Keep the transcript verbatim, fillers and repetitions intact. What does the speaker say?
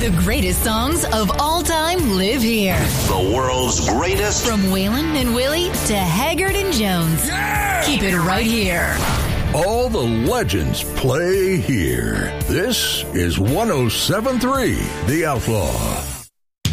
The greatest songs of all time live here. The world's greatest. From Waylon and Willie to Haggard and Jones. Yeah! Keep it right here. All the legends play here. This is one oh seven point three The Outlaw.